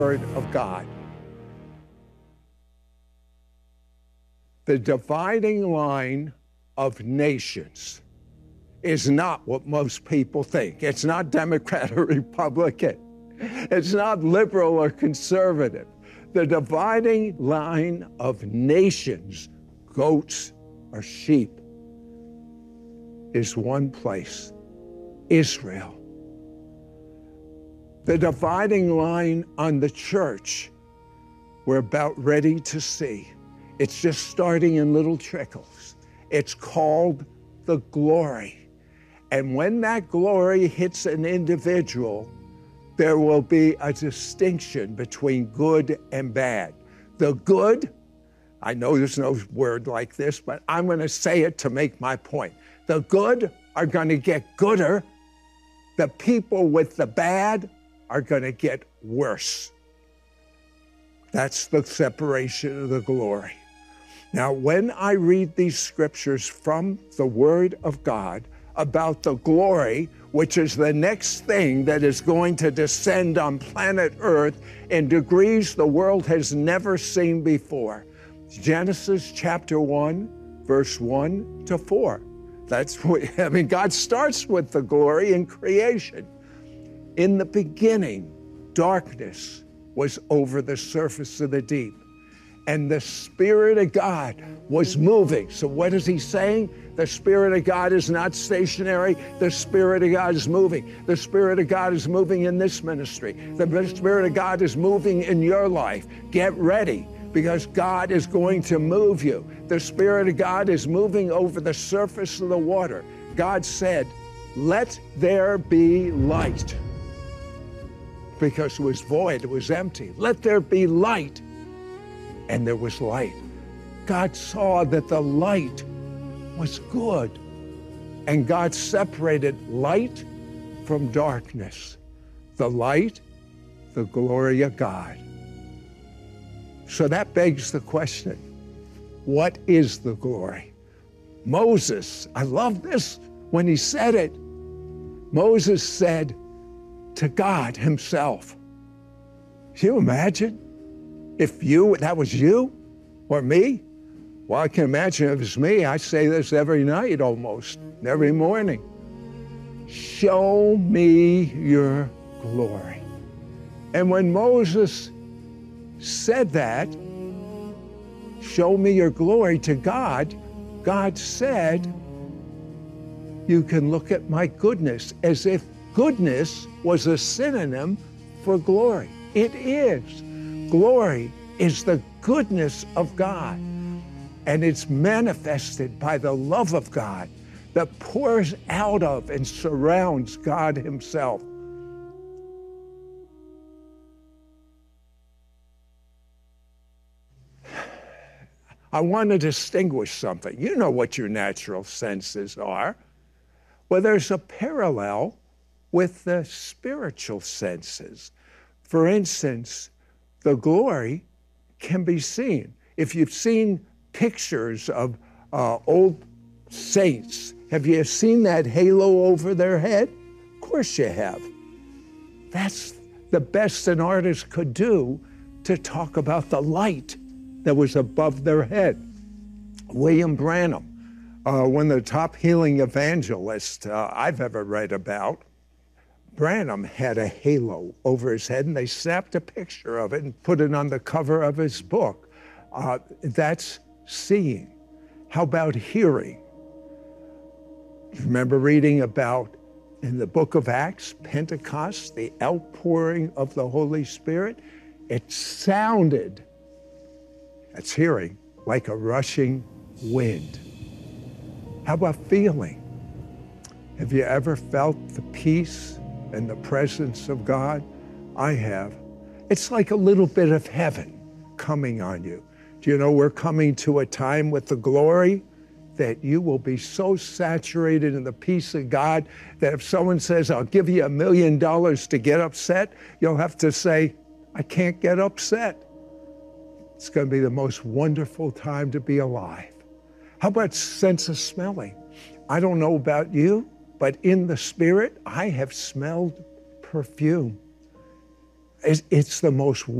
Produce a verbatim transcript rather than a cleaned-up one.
Word of God. The dividing line of nations is not what most people think. It's not Democrat or Republican. It's not liberal or conservative. The dividing line of nations, goats or sheep, is one place, Israel. The dividing line on the church, we're about ready to see. It's just starting in little trickles. It's called the glory. And when that glory hits an individual, there will be a distinction between good and bad. The good, I know there's no word like this, but I'm going to say it to make my point. The good are going to get gooder. The people with the bad are going to get worse. That's the separation of the glory. Now, when I read these scriptures from the Word of God about the glory, which is the next thing that is going to descend on planet Earth in degrees the world has never seen before, Genesis chapter one, verse one to four. That's what, I mean, God starts with the glory in creation. In the beginning, darkness was over the surface of the deep, and the Spirit of God was moving. So what is he saying? The Spirit of God is not stationary. The Spirit of God is moving. The Spirit of God is moving in this ministry. The Spirit of God is moving in your life. Get ready, because God is going to move you. The Spirit of God is moving over the surface of the water. God said, "Let there be light." Because it was void, it was empty. Let there be light. And there was light. God saw that the light was good. And God separated light from darkness. The light, the glory of God. So that begs the question, what is the glory? Moses, I love this when he said it. Moses said to God himself, can you imagine if you, that was you or me? Well, I can imagine if it's me. I say this every night almost, every morning. Show me your glory. And when Moses said that, show me your glory to God, God said, you can look at my goodness, as if goodness was a synonym for glory. It is. Glory is the goodness of God, and it's manifested by the love of God that pours out of and surrounds God himself. I want to distinguish something. You know what your natural senses are. Well, there's a parallel with the spiritual senses. For instance, the glory can be seen. If you've seen pictures of uh, old saints, have you seen that halo over their head? Of course you have. That's the best an artist could do to talk about the light that was above their head. William Branham, uh, one of the top healing evangelists uh, I've ever read about, Branham had a halo over his head, and they snapped a picture of it and put it on the cover of his book. Uh, that's seeing. How about hearing? Remember reading about, in the book of Acts, Pentecost, the outpouring of the Holy Spirit? It sounded, that's hearing, like a rushing wind. How about feeling? Have you ever felt the peace and the presence of God? I have. It's like a little bit of heaven coming on you. Do you know we're coming to a time with the glory that you will be so saturated in the peace of God that if someone says, I'll give you a million dollars to get upset, you'll have to say, I can't get upset. It's going to be the most wonderful time to be alive. How about sense of smelling? I don't know about you, but in the spirit, I have smelled perfume. It's, it's the most